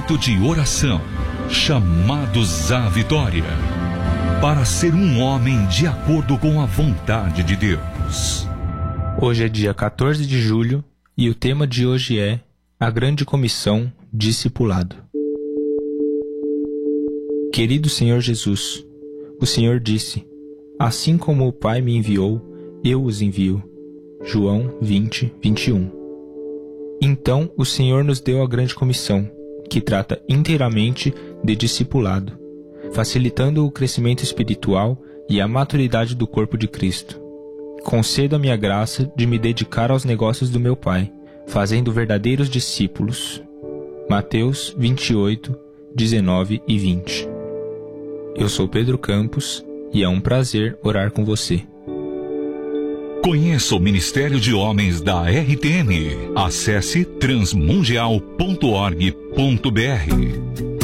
Momento de oração. Chamados à vitória. Para ser um homem de acordo com a vontade de Deus. Hoje é dia 14 de julho e o tema de hoje é a Grande Comissão Discipulado. Querido Senhor Jesus, o Senhor disse: assim como o Pai me enviou, eu os envio. João 20, 21. Então o Senhor nos deu a Grande Comissão, que trata inteiramente de discipulado, facilitando o crescimento espiritual e a maturidade do corpo de Cristo. Conceda-me a graça de me dedicar aos negócios do meu Pai, fazendo verdadeiros discípulos. Mateus 28, 19 e 20. Eu sou Pedro Campos e é um prazer orar com você. Conheça o Ministério de Homens da RTM. Acesse transmundial.org.br.